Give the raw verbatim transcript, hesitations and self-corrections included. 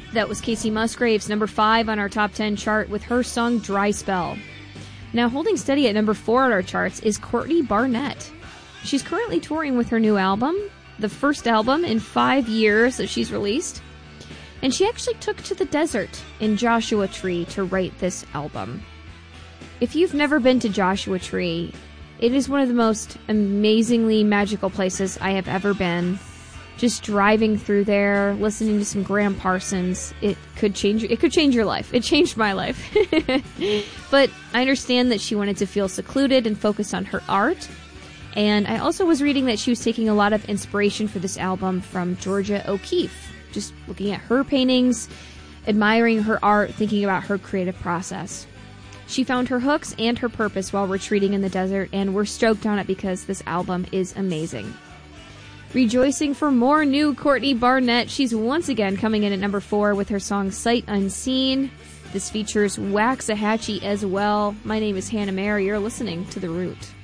That was Casey Musgraves, number five on our top ten chart with her song Dry Spell. Now holding steady at number four on our charts is Courtney Barnett. She's currently touring with her new album, the first album in five years that she's released. And she actually took to the desert in Joshua Tree to write this album. If you've never been to Joshua Tree, it is one of the most amazingly magical places I have ever been. Just driving through there, listening to some Graham Parsons, it could change it could change your life. It changed my life. But I understand that she wanted to feel secluded and focus on her art. And I also was reading that she was taking a lot of inspiration for this album from Georgia O'Keeffe. Just looking at her paintings, admiring her art, thinking about her creative process. She found her hooks and her purpose while retreating in the desert, and we're stoked on it because this album is amazing. Rejoicing for more new Courtney Barnett, she's once again coming in at number four with her song Sight Unseen. This features Waxahachie as well. My name is Hannah Mayer. You're listening to The Root.